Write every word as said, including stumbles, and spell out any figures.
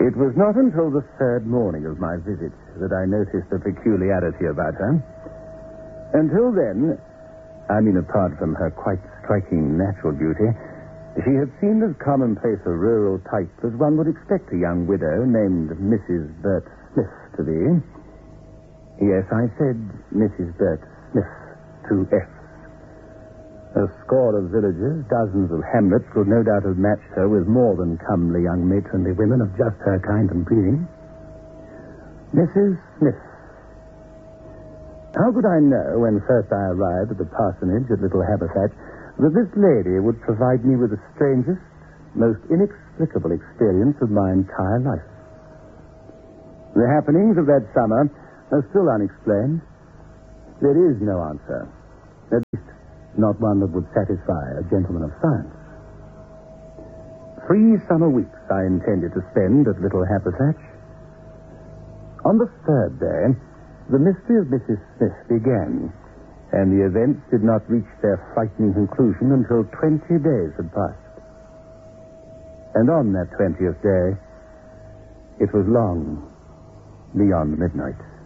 It was not until the third morning of my visit that I noticed a peculiarity about her. Until then, I mean apart from her quite striking natural beauty, she had seemed as commonplace a rural type as one would expect a young widow named Missus Bert Smith to be. Yes, I said Missus Bert Smith, two F's. A score of villages, dozens of hamlets would no doubt have matched her with more than comely young matronly women of just her kind and breeding. Missus Smith. How could I know, when first I arrived at the parsonage at Little Haberfatch, that this lady would provide me with the strangest, most inexplicable experience of my entire life? The happenings of that summer are still unexplained. There is no answer. At least, not one that would satisfy a gentleman of science. Three summer weeks I intended to spend at Little Haberfatch. On the third day, the mystery of Missus Smith began, and the events did not reach their frightening conclusion until twenty days had passed. And on that twentieth day, it was long beyond midnight.